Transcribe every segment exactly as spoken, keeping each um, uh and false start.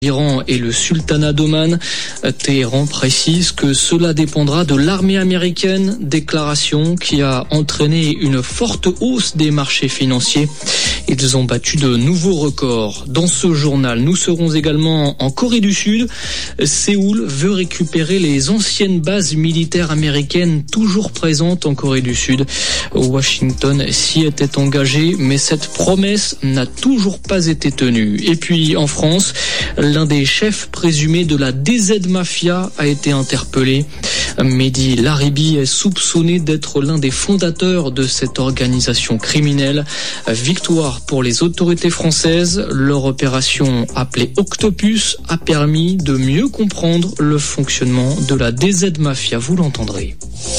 L'Iran et le sultanat d'Oman. Téhéran précise que cela dépendra de l'armée américaine, déclaration qui a entraîné une forte hausse des marchés financiers. Ils ont battu de nouveaux records. Dans ce journal, nous serons également en Corée du Sud. Séoul veut récupérer les anciennes bases militaires américaines toujours présentes en Corée du Sud. Washington s'y était engagé, mais cette promesse n'a toujours pas été tenue. Et puis en France, l'un des chefs présumés de la D Z Mafia a été interpellé. Mehdi Laribi est soupçonné d'être l'un des fondateurs de cette organisation criminelle. Victoire pour les autorités françaises. Leur opération appelée Octopus a permis de mieux comprendre le fonctionnement de la D Z Mafia. Vous l'entendrez.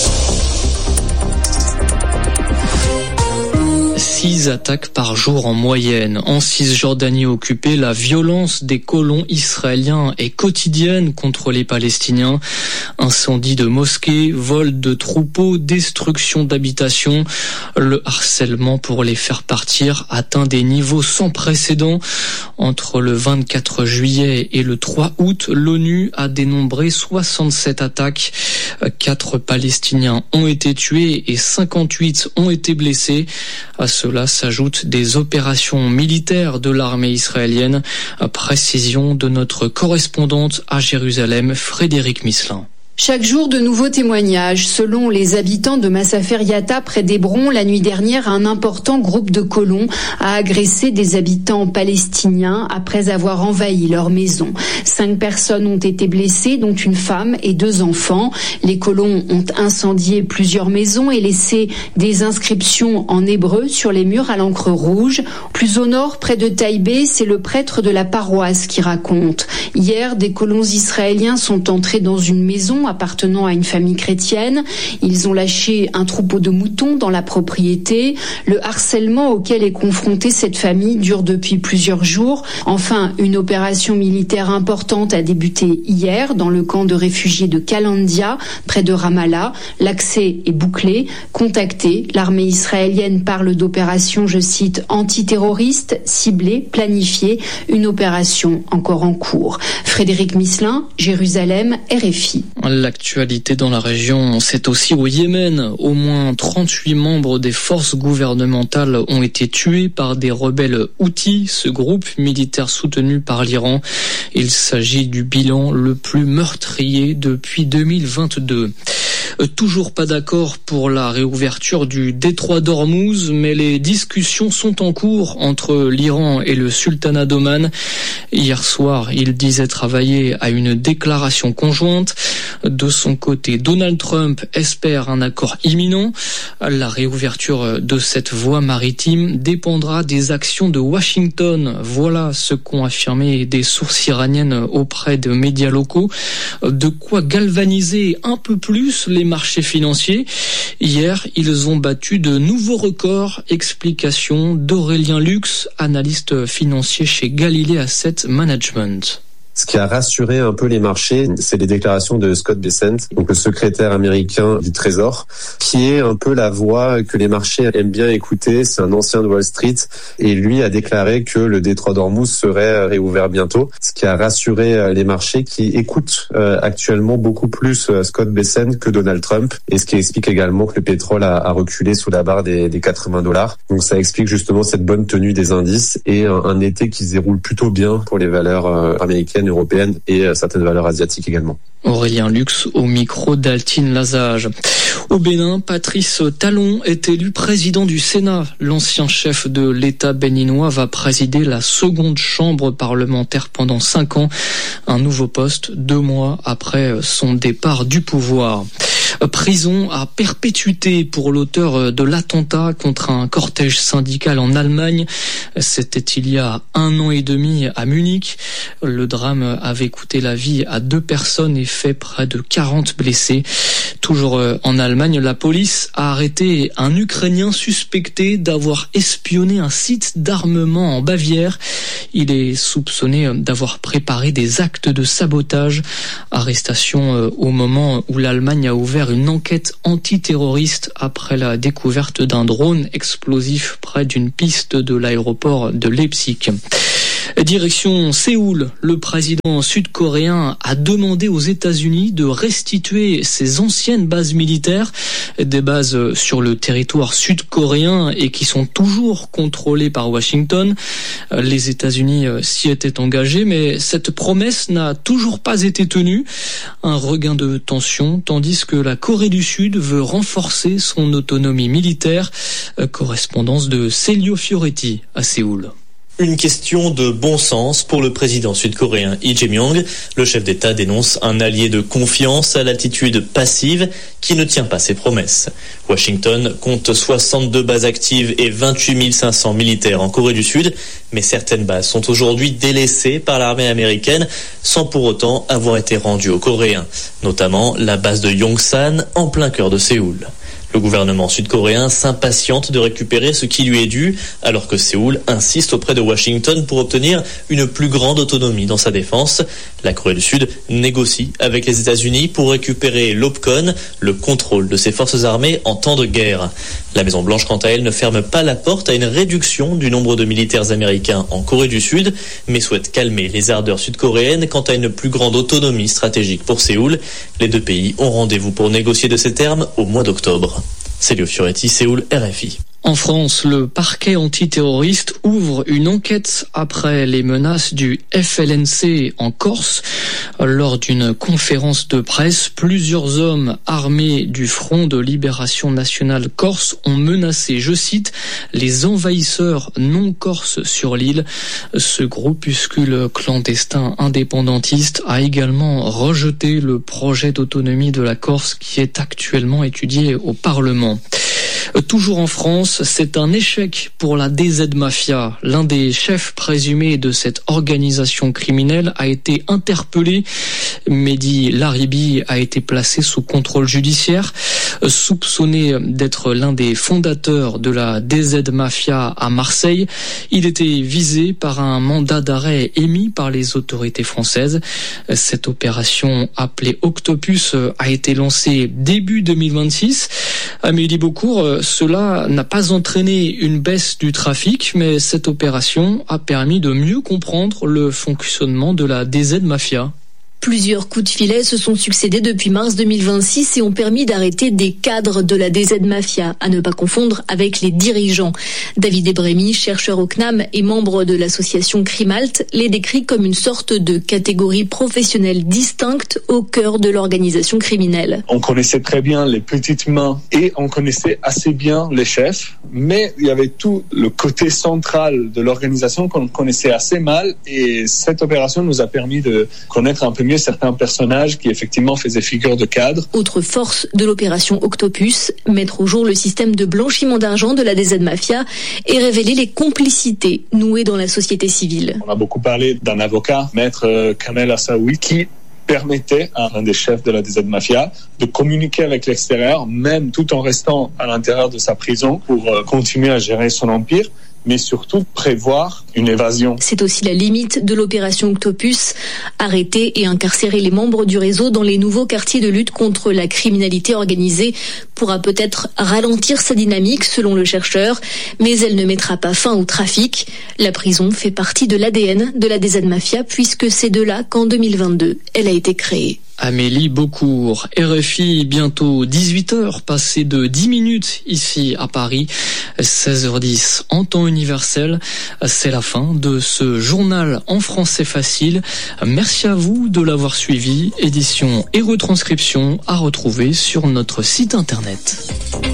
Six attaques par jour en moyenne. En Cisjordanie occupée, la violence des colons israéliens est quotidienne contre les Palestiniens. Incendie de mosquées, vol de troupeaux, destruction d'habitations. Le harcèlement pour les faire partir atteint des niveaux sans précédent. Entre le vingt-quatre juillet et le trois août, l'ONU a dénombré soixante-sept attaques. Quatre Palestiniens ont été tués et cinquante-huit ont été blessés. À cela s'ajoutent des opérations militaires de l'armée israélienne. Précision de notre correspondante à Jérusalem, Frédéric Misselin. Chaque jour, de nouveaux témoignages. Selon les habitants de Massafer Yatta, près d'Hébron, la nuit dernière, un important groupe de colons a agressé des habitants palestiniens après avoir envahi leur maison. Cinq personnes ont été blessées, dont une femme et deux enfants. Les colons ont incendié plusieurs maisons et laissé des inscriptions en hébreu sur les murs à l'encre rouge. Plus au nord, près de Taïbé, c'est le prêtre de la paroisse qui raconte. Hier, des colons israéliens sont entrés dans une maison appartenant à une famille chrétienne. Ils ont lâché un troupeau de moutons dans la propriété. Le harcèlement auquel est confrontée cette famille dure depuis plusieurs jours. Enfin, une opération militaire importante a débuté hier dans le camp de réfugiés de Kalandia, près de Ramallah. L'accès est bouclé. Contacté, l'armée israélienne parle d'opération, je cite, antiterroriste, ciblée, planifiée. Une opération encore en cours. Frédéric Misselin, Jérusalem, R F I. L'actualité dans la région, c'est aussi au Yémen. Au moins trente-huit membres des forces gouvernementales ont été tués par des rebelles Houthis, ce groupe militaire soutenu par l'Iran. Il s'agit du bilan le plus meurtrier depuis deux mille vingt-deux. Toujours pas d'accord pour la réouverture du détroit d'Ormuz, mais les discussions sont en cours entre l'Iran et le sultanat d'Oman. Hier soir, il disait travailler à une déclaration conjointe. De son côté, Donald Trump espère un accord imminent. La réouverture de cette voie maritime dépendra des actions de Washington. Voilà ce qu'ont affirmé des sources iraniennes auprès de médias locaux. De quoi galvaniser un peu plus les marchés financiers. Hier, ils ont battu de nouveaux records. Explication d'Aurélien Lux, analyste financier chez Galilée Asset Management. Ce qui a rassuré un peu les marchés, c'est les déclarations de Scott Bessent, donc le secrétaire américain du Trésor, qui est un peu la voix que les marchés aiment bien écouter. C'est un ancien de Wall Street et lui a déclaré que le détroit d'Ormuz serait réouvert bientôt, ce qui a rassuré les marchés qui écoutent actuellement beaucoup plus Scott Bessent que Donald Trump, et ce qui explique également que le pétrole a, a reculé sous la barre des, des quatre-vingts dollars. Donc ça explique justement cette bonne tenue des indices et un, un été qui se déroule plutôt bien pour les valeurs américaines, européenne et certaines valeurs asiatiques également. Aurélien Lux au micro d'Altine Lazage. Au Bénin, Patrice Talon est élu président du Sénat. L'ancien chef de l'État béninois va présider la seconde chambre parlementaire pendant cinq ans. Un nouveau poste deux mois après son départ du pouvoir. Prison à perpétuité pour l'auteur de l'attentat contre un cortège syndical en Allemagne. C'était il y a un an et demi à Munich. Le drame avait coûté la vie à deux personnes et fait près de quarante blessés. Toujours en Allemagne, la police a arrêté un Ukrainien suspecté d'avoir espionné un site d'armement en Bavière. Il est soupçonné d'avoir préparé des actes de sabotage. Arrestation au moment où l'Allemagne a ouvert une enquête antiterroriste après la découverte d'un drone explosif près d'une piste de l'aéroport de Leipzig. Direction Séoul, le président sud-coréen a demandé aux États-Unis de restituer ses anciennes bases militaires, des bases sur le territoire sud-coréen et qui sont toujours contrôlées par Washington. Les États-Unis s'y étaient engagés, mais cette promesse n'a toujours pas été tenue. Un regain de tension, tandis que la Corée du Sud veut renforcer son autonomie militaire. Correspondance de Celio Fioretti à Séoul. Une question de bon sens pour le président sud-coréen Lee Jae-myung. Le chef d'État dénonce un allié de confiance à l'attitude passive qui ne tient pas ses promesses. Washington compte soixante-deux bases actives et vingt-huit mille cinq cents militaires en Corée du Sud, mais certaines bases sont aujourd'hui délaissées par l'armée américaine sans pour autant avoir été rendues aux Coréens, notamment la base de Yongsan en plein cœur de Séoul. Le gouvernement sud-coréen s'impatiente de récupérer ce qui lui est dû, alors que Séoul insiste auprès de Washington pour obtenir une plus grande autonomie dans sa défense. La Corée du Sud négocie avec les États-Unis pour récupérer l'OPCON, le contrôle de ses forces armées en temps de guerre. La Maison-Blanche, quant à elle, ne ferme pas la porte à une réduction du nombre de militaires américains en Corée du Sud, mais souhaite calmer les ardeurs sud-coréennes quant à une plus grande autonomie stratégique pour Séoul. Les deux pays ont rendez-vous pour négocier de ces termes au mois d'octobre. Celio Fioretti, Séoul, R F I. En France, le parquet antiterroriste ouvre une enquête après les menaces du F L N C en Corse. Lors d'une conférence de presse, plusieurs hommes armés du Front de Libération Nationale Corse ont menacé, je cite, les envahisseurs non corses sur l'île. Ce groupuscule clandestin indépendantiste a également rejeté le projet d'autonomie de la Corse qui est actuellement étudié au Parlement. Toujours en France, c'est un échec pour la D Z Mafia. L'un des chefs présumés de cette organisation criminelle a été interpellé. Mehdi Laribi a été placé sous contrôle judiciaire. Soupçonné d'être l'un des fondateurs de la D Z Mafia à Marseille, il était visé par un mandat d'arrêt émis par les autorités françaises. Cette opération appelée Octopus a été lancée début deux mille vingt-six. Amélie Beaucourt, cela n'a pas entraîné une baisse du trafic, mais cette opération a permis de mieux comprendre le fonctionnement de la D Z Mafia. Plusieurs coups de filet se sont succédés depuis mars deux mille vingt-six et ont permis d'arrêter des cadres de la D Z Mafia, à ne pas confondre avec les dirigeants. David Ebremi, chercheur au C N A M et membre de l'association Crimalt, les décrit comme une sorte de catégorie professionnelle distincte au cœur de l'organisation criminelle. On connaissait très bien les petites mains et on connaissait assez bien les chefs, mais il y avait tout le côté central de l'organisation qu'on connaissait assez mal et cette opération nous a permis de connaître un peu mieux certains personnages qui effectivement faisaient figure de cadre. Autre force de l'opération Octopus, mettre au jour le système de blanchiment d'argent de la D Z Mafia et révéler les complicités nouées dans la société civile. On a beaucoup parlé d'un avocat, maître Kamel Assaoui, qui permettait à un des chefs de la D Z Mafia de communiquer avec l'extérieur, même tout en restant à l'intérieur de sa prison pour continuer à gérer son empire, mais surtout prévoir une évasion. C'est aussi la limite de l'opération Octopus, arrêter et incarcérer les membres du réseau dans les nouveaux quartiers de lutte contre la criminalité organisée pourra peut-être ralentir sa dynamique selon le chercheur, mais elle ne mettra pas fin au trafic. La prison fait partie de l'A D N de la D Z Mafia puisque c'est de là qu'en deux mille vingt-deux, elle a été créée. Amélie Beaucourt, R F I, bientôt dix-huit heures, passées de dix minutes ici à Paris, seize heures dix en temps universel. C'est la fin de ce journal en français facile. Merci à vous de l'avoir suivi. Édition et retranscription à retrouver sur notre site internet.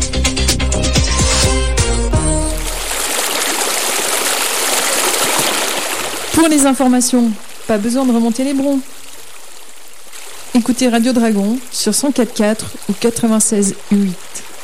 Pour les informations, pas besoin de remonter les broncs. Écoutez Radio Dragon sur cent quatre virgule quatre ou quatre-vingt-seize virgule huit.